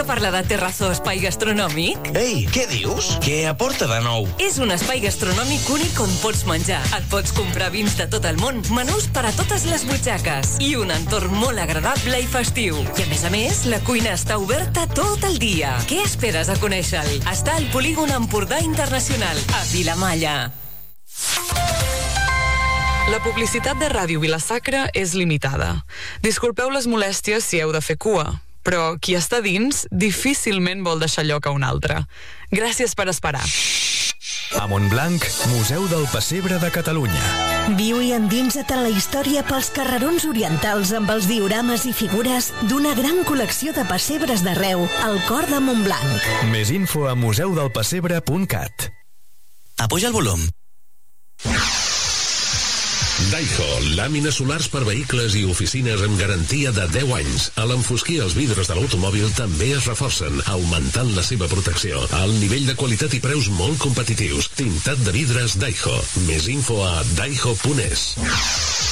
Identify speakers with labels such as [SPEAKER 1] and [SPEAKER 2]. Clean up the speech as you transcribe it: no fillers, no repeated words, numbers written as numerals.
[SPEAKER 1] que parla de Terrazzo Espai Gastronòmic?
[SPEAKER 2] Ei, què dius? Què aporta de nou?
[SPEAKER 1] És un espai gastronòmic únic on pots menjar. Et pots comprar vins de tot el món, menús per a totes les butxaques i un entorn molt agradable i festiu. I a més, la cuina està oberta tot el dia. Què esperes a conèixer-lo? Està al polígon Empordà Internacional, a Vilamalla.
[SPEAKER 3] La publicitat de Ràdio Vila-sacra és limitada. Disculpeu les molèsties si heu de fer cua, però qui està dins difícilment vol deixar lloc a un altre. Gràcies per esperar.
[SPEAKER 4] A Montblanc, Museu del Pessebre de Catalunya.
[SPEAKER 5] Viu i endinsa't en la història pels carrerons orientals amb els diorames i figures d'una gran col·lecció de pessebres d'arreu al cor de Montblanc.
[SPEAKER 4] Més info a museudelpessebre.cat.
[SPEAKER 6] Apuja el volum.
[SPEAKER 7] Daiho, làmines solars per vehicles i oficines amb garantia de 10 anys. A l'enfosquir els vidres de l'automòbil també es reforcen, augmentant la seva protecció. Al nivell de qualitat i preus molt competitius. Tintat de vidres Daiho. Més info a daiho.es.